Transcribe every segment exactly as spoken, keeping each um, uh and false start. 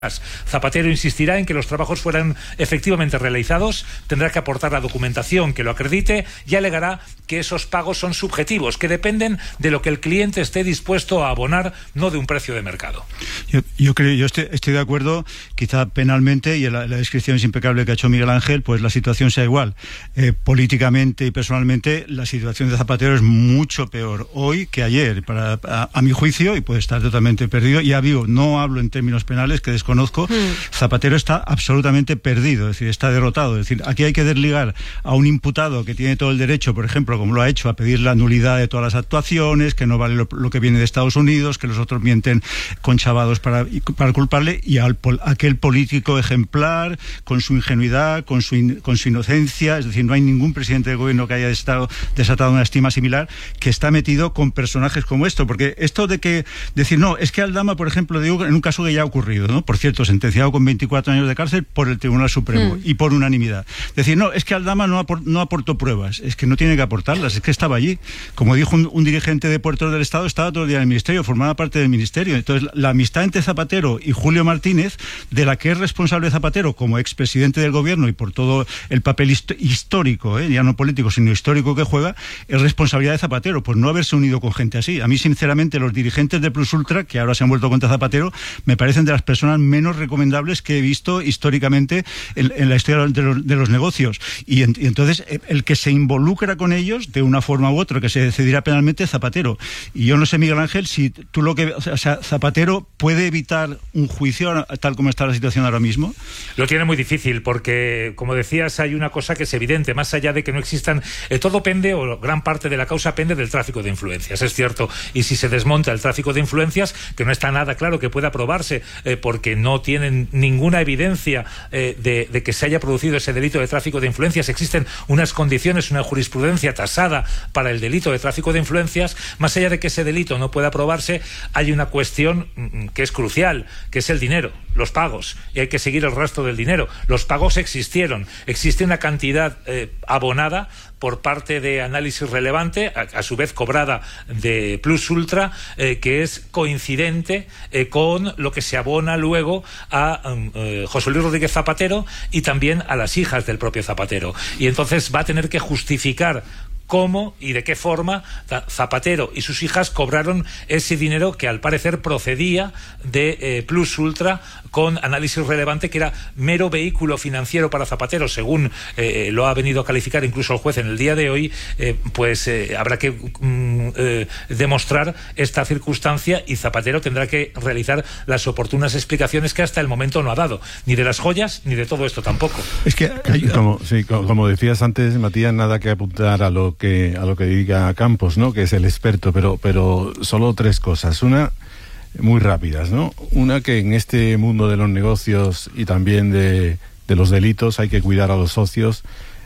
Zapatero insistirá en que los trabajos fueran efectivamente realizados, tendrá que aportar la documentación que lo acredite y alegará que esos pagos son subjetivos, que dependen de lo que el cliente esté dispuesto a abonar, no de un precio de mercado. Yo, yo creo, yo estoy, estoy de acuerdo, quizá penalmente, y la, la descripción es impecable que ha hecho Miguel Ángel, pues la situación sea igual. Eh, políticamente y personalmente, la situación de Zapatero es mucho peor hoy que ayer, para, a, a mi juicio, y puede estar totalmente perdido. Ya digo, no hablo en términos penales, que desconozco conozco, mm. Zapatero está absolutamente perdido, es decir, está derrotado. Es decir, aquí hay que desligar a un imputado que tiene todo el derecho, por ejemplo, como lo ha hecho, a pedir la nulidad de todas las actuaciones, que no vale lo, lo que viene de Estados Unidos, que los otros mienten con chavados para, para culparle, y al aquel político ejemplar, con su ingenuidad, con su, in, con su inocencia. Es decir, no hay ningún presidente de gobierno que haya estado, desatado una estima similar, que está metido con personajes como esto, porque esto de que decir, no, es que Aldama, por ejemplo, digo, en un caso que ya ha ocurrido, ¿no? Por cierto, sentenciado con veinticuatro años de cárcel por el Tribunal Supremo mm. y por unanimidad. Decir, no, es que Aldama no, aport, no aportó pruebas, es que no tiene que aportarlas, es que estaba allí. Como dijo un, un dirigente de Puertos del Estado, estaba todo el día en el Ministerio, formaba parte del Ministerio. Entonces, la amistad entre Zapatero y Julio Martínez, de la que es responsable Zapatero como expresidente del gobierno y por todo el papel hist histórico, ¿eh? ya no político, sino histórico que juega, es responsabilidad de Zapatero, por no haberse unido con gente así. A mí, sinceramente, los dirigentes de Plus Ultra, que ahora se han vuelto contra Zapatero, me parecen de las personas menos recomendables que he visto históricamente en, en la historia de los, de los negocios. Y, en, y entonces el que se involucra con ellos de una forma u otra, que se decidirá penalmente, es Zapatero. Y yo no sé, Miguel Ángel, si tú lo que... O sea, Zapatero puede evitar un juicio tal como está la situación ahora mismo. Lo tiene muy difícil porque, como decías, hay una cosa que es evidente, más allá de que no existan... Eh, todo pende, o gran parte de la causa pende del tráfico de influencias, es cierto. Y si se desmonta el tráfico de influencias, que no está nada claro que pueda probarse, eh, porque no tienen ninguna evidencia eh, de, de que se haya producido ese delito de tráfico de influencias, existen unas condiciones, una jurisprudencia tasada para el delito de tráfico de influencias, más allá de que ese delito no pueda probarse, hay una cuestión mm, que es crucial, que es el dinero, los pagos, y hay que seguir el rastro del dinero. Los pagos existieron, existe una cantidad eh, abonada por parte de Análisis Relevante, a, a su vez cobrada de Plus Ultra, eh, que es coincidente eh, con lo que se abona luego a eh, José Luis Rodríguez Zapatero y también a las hijas del propio Zapatero. Y entonces va a tener que justificar cómo y de qué forma Zapatero y sus hijas cobraron ese dinero que al parecer procedía de eh, Plus Ultra con Análisis Relevante, que era mero vehículo financiero para Zapatero, según eh, lo ha venido a calificar incluso el juez en el día de hoy. Eh, pues eh, habrá que mm, eh, demostrar esta circunstancia y Zapatero tendrá que realizar las oportunas explicaciones que hasta el momento no ha dado, ni de las joyas ni de todo esto tampoco. Es que hay... como, sí, como, como decías antes, Matías, nada que apuntar a lo que a lo que diga Campos, ¿no? Que es el experto, pero pero solo tres cosas. Una, muy rápidas, ¿no? Una, que en este mundo de los negocios y también de, de los delitos hay que cuidar a los socios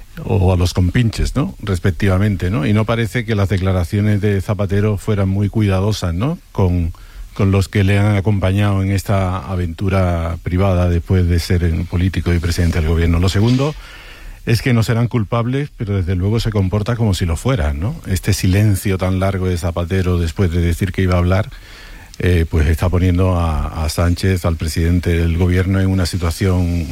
o a los compinches, ¿no? Respectivamente, ¿no? Y no parece que las declaraciones de Zapatero fueran muy cuidadosas, ¿no? Con, con los que le han acompañado en esta aventura privada después de ser político y presidente del gobierno. Lo segundo es que no serán culpables, pero desde luego se comporta como si lo fueran, ¿no? Este silencio tan largo de Zapatero después de decir que iba a hablar, eh, pues está poniendo a, a Sánchez, al presidente del gobierno, en una situación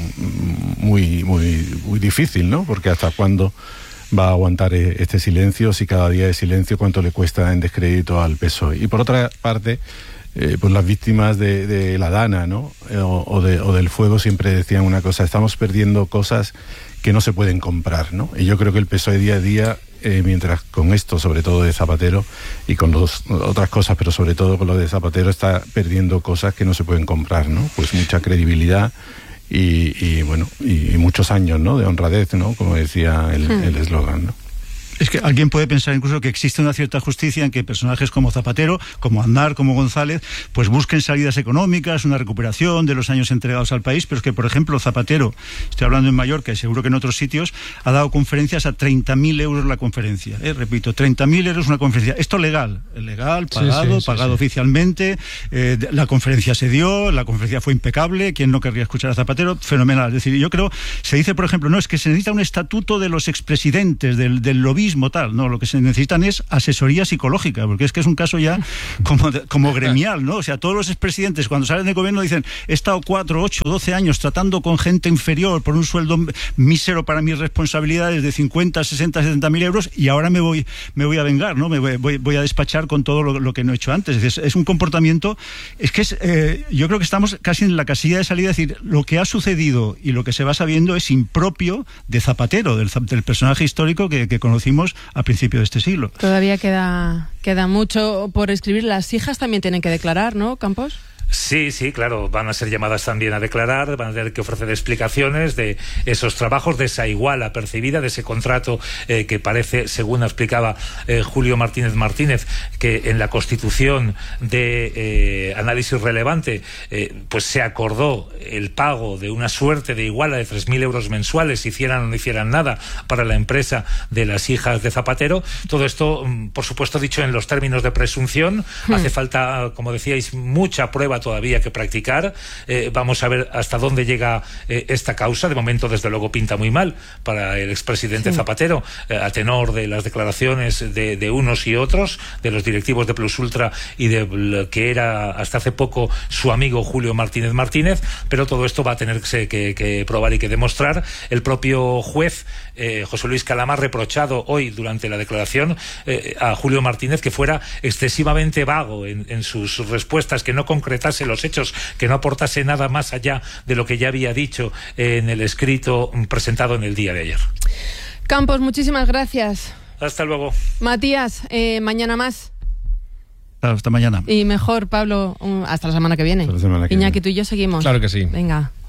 muy, muy, muy difícil, ¿no? Porque hasta cuándo va a aguantar este silencio, si cada día de silencio, cuánto le cuesta en descrédito al P S O E. Y por otra parte, Eh, pues las víctimas de, de la Dana, ¿no? Eh, o, o, de, o del fuego siempre decían una cosa: estamos perdiendo cosas que no se pueden comprar, ¿no? Y yo creo que el P S O E día a día, eh, mientras con esto, sobre todo de Zapatero, y con los, otras cosas, pero sobre todo con lo de Zapatero, está perdiendo cosas que no se pueden comprar, ¿no? Pues mucha credibilidad y, y bueno, y, y muchos años, ¿no? De honradez, ¿no? Como decía el eslogan, ¿no? Es que alguien puede pensar incluso que existe una cierta justicia en que personajes como Zapatero, como Aznar, como González, pues busquen salidas económicas, una recuperación de los años entregados al país, pero es que, por ejemplo, Zapatero, estoy hablando en Mallorca y seguro que en otros sitios, ha dado conferencias a treinta mil euros la conferencia, ¿eh? Repito, treinta mil euros una conferencia. Esto legal, legal, pagado, sí, sí, pagado sí, sí. oficialmente, eh, la conferencia se dio, la conferencia fue impecable, ¿quién no querría escuchar a Zapatero? Fenomenal. Es decir, yo creo, se dice, por ejemplo, no, es que se necesita un estatuto de los expresidentes, del, del lobby terrorismo, tal. No, lo que se necesitan es asesoría psicológica, porque es que es un caso ya como, de, como gremial, ¿no? O sea, todos los expresidentes cuando salen del gobierno dicen, he estado cuatro, ocho, doce años tratando con gente inferior por un sueldo mísero para mis responsabilidades de cincuenta, sesenta, setenta mil euros y ahora me voy, me voy a vengar, ¿no? Me voy, voy, voy a despachar con todo lo, lo que no he hecho antes. Es, es un comportamiento, es que es, eh, yo creo que estamos casi en la casilla de salida, es decir, lo que ha sucedido y lo que se va sabiendo es impropio de Zapatero, del, del personaje histórico que, que conocimos a principio de este siglo. Todavía queda, queda mucho por escribir. Las hijas también tienen que declarar, ¿no, Campos? Sí, sí, claro, van a ser llamadas también a declarar, van a tener que ofrecer explicaciones de esos trabajos, de esa iguala percibida, de ese contrato eh, que parece, según explicaba eh, Julio Martínez Martínez, que en la Constitución de eh, análisis relevante, eh, pues se acordó el pago de una suerte de iguala de tres mil euros mensuales, hicieran o no hicieran nada, para la empresa de las hijas de Zapatero. Todo esto, por supuesto, dicho en los términos de presunción. Hmm. Hace falta, como decíais, mucha prueba todavía que practicar. Eh, vamos a ver hasta dónde llega eh, esta causa. De momento, desde luego, pinta muy mal para el expresidente sí. Zapatero, eh, a tenor de las declaraciones de, de unos y otros, de los directivos de Plus Ultra y de lo que era hasta hace poco su amigo Julio Martínez Martínez, pero todo esto va a tener que, que, que probar y que demostrar. El propio juez, eh, José Luis Calama, ha reprochado hoy durante la declaración eh, a Julio Martínez que fuera excesivamente vago en, en sus respuestas, que no concretase los hechos, que no aportase nada más allá de lo que ya había dicho en el escrito presentado en el día de ayer. Campos, muchísimas gracias. Hasta luego. Matías, eh, mañana más. Hasta mañana. Y mejor, Pablo, hasta la semana que viene. Hasta la semana que Iñaki, viene. tú y yo seguimos. Claro que sí. Venga.